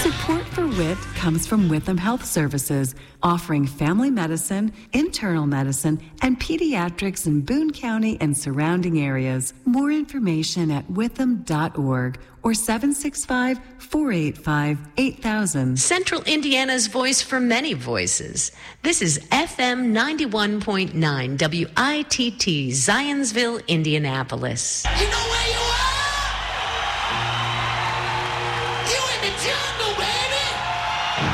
Support for WIT comes from Witham Health Services, offering family medicine, internal medicine, and pediatrics in Boone County and surrounding areas. More information at witham.org or 765-485-8000. Central Indiana's voice for many voices. This is FM 91.9 WITT, Zionsville, Indianapolis. You know where